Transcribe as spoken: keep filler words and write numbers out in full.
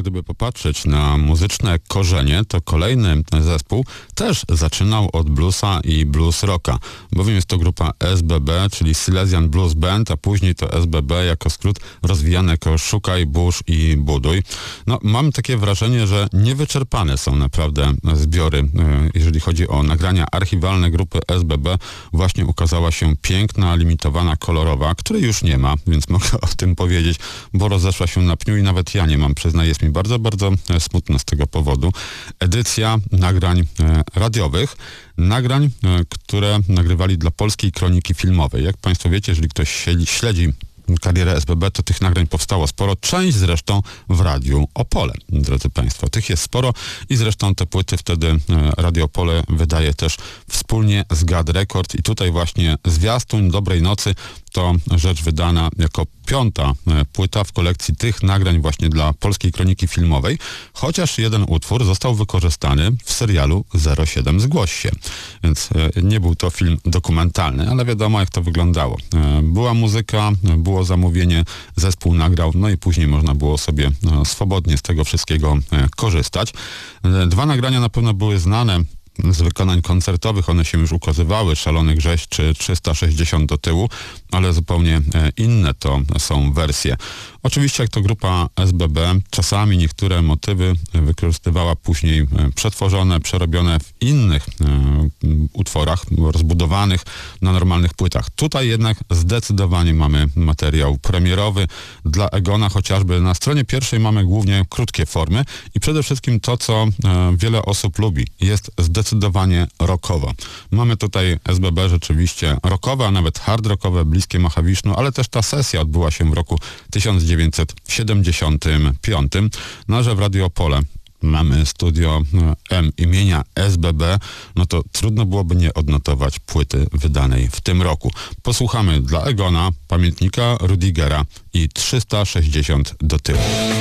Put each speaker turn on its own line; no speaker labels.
gdyby popatrzeć na muzyczne korzenie, to kolejny zespół też zaczynał od bluesa i blues rocka, bowiem jest to grupa S B B, czyli Silesian Blues Band, a później to S B B jako skrót rozwijane jako Szukaj, Burz i Buduj. No, mam takie wrażenie, że niewyczerpane są naprawdę zbiory, jeżeli chodzi o nagrania archiwalne grupy S B B. Właśnie ukazała się piękna, limitowana, kolorowa, której już nie ma, więc mogę o tym powiedzieć, bo rozeszła się na pniu i nawet ja nie mam, przyznaję, jest mi bardzo, bardzo smutno z tego powodu. Edycja nagrań radiowych, nagrań, które nagrywali dla Polskiej Kroniki Filmowej. Jak Państwo wiecie, jeżeli ktoś śledzi karierę S B B, to tych nagrań powstało sporo. Część zresztą w Radiu Opole, drodzy Państwo. Tych jest sporo i zresztą te płyty wtedy Radio Opole wydaje też wspólnie z Gad Record i tutaj właśnie zwiastun Dobrej Nocy to rzecz wydana jako piąta płyta w kolekcji tych nagrań właśnie dla Polskiej Kroniki Filmowej, chociaż jeden utwór został wykorzystany w serialu zero siedem Zgłoś się. Więc nie był to film dokumentalny, ale wiadomo jak to wyglądało. Była muzyka, było zamówienie, zespół nagrał, no i później można było sobie swobodnie z tego wszystkiego korzystać. Dwa nagrania na pewno były znane z wykonań koncertowych, one się już ukazywały, Szalony Grześ czy trzysta sześćdziesiąt do tyłu, ale zupełnie inne to są wersje. Oczywiście jak to grupa S B B, czasami niektóre motywy wykorzystywała później przetworzone, przerobione w innych e, utworach, rozbudowanych na normalnych płytach. Tutaj jednak zdecydowanie mamy materiał premierowy dla Egona, chociażby na stronie pierwszej mamy głównie krótkie formy i przede wszystkim to, co e, wiele osób lubi, jest zdecydowanie rockowo. Mamy tutaj S B B rzeczywiście rockowe, a nawet hard rockowe, bliskie Mahavishnu, ale też ta sesja odbyła się w roku tysiąc dziewięćset siedemdziesiątym piątym. No, że w Radio Opole mamy studio M imienia S B B, no to trudno byłoby nie odnotować płyty wydanej w tym roku. Posłuchamy dla Egona pamiętnika Rudigera i trzysta sześćdziesiąt do tyłu.